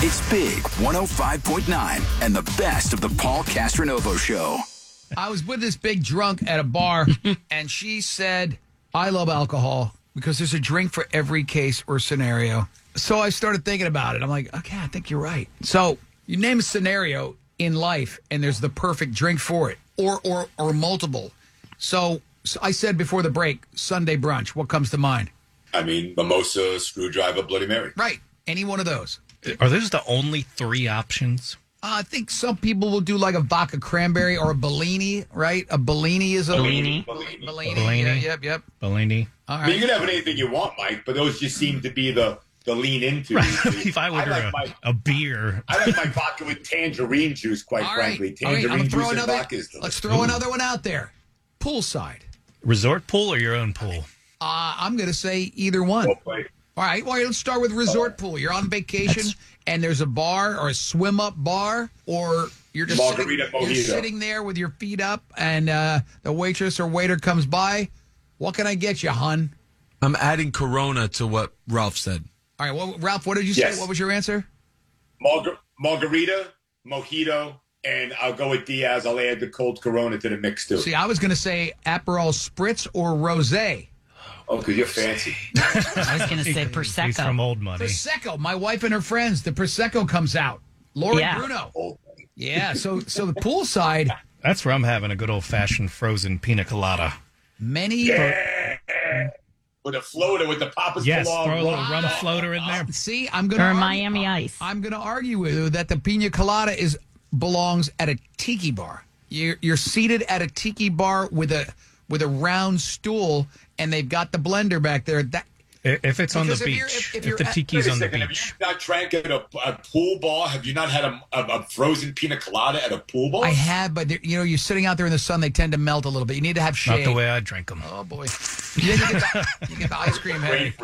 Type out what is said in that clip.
It's Big 105.9 and the best of the Paul Castronovo Show. I was with this big drunk at a bar, and she said, I love alcohol because there's a drink for every case or scenario. So I started thinking about it. I'm like, okay, I think you're right. So you name a scenario in life, and there's the perfect drink for it, or multiple. So I said before the break, Sunday brunch. What comes to mind? I mean, mimosa, screwdriver, Bloody Mary. Right. Any one of those. Are those the only three options? I think some people will do like a vodka cranberry or a Bellini, right? A Bellini is a... Bellini. Bellini. Yeah, yep. Bellini. All I mean, right. you can have anything you want, Mike, but those just seem to be the lean into. Right. If I order a beer. I like my vodka with tangerine juice, quite All right. frankly. All right, Tangerine juice and another, vodka is delicious. let's throw another one out there. Poolside. Resort pool or your own pool? I'm going to say either one. Well played. All right, let's start with resort pool. You're on vacation, and there's a bar or a swim-up bar, or you're just Margarita you're mojito. sitting there with your feet up, and the waitress or waiter comes by. What can I get you, hon? I'm adding Corona to what Ralph said. All right, well, Ralph, what did you say? Yes. What was your answer? Margarita, mojito, and I'll go with Diaz. I'll add the cold Corona to the mix, too. See, I was going to say Aperol Spritz or Rosé. Oh, because you're fancy. I was going to say Prosecco. He's from old money. Prosecco. My wife and her friends, the Prosecco comes out. Lori Yeah. Bruno. Oh, Yeah, so the poolside, That's where I'm having a good old-fashioned frozen pina colada. many... with a floater with the Papa's Yes, Pilon throw a little rum rum. floater in there. See, I'm going to Or Miami Ice. I'm going to argue with you that the pina colada belongs at a tiki bar. You're seated at a tiki bar with a round stool, and they've got the blender back there. If it's on the Because if you're- beach. if If you're the at- tiki's Wait a on the second, have beach. you not drank at a pool bar? Have you not had a frozen pina colada at a pool bar? I have, but you're sitting out there in the sun. They tend to melt a little bit. You need to have shade. Not the way I drink them. Oh boy! Then you get the ice cream head.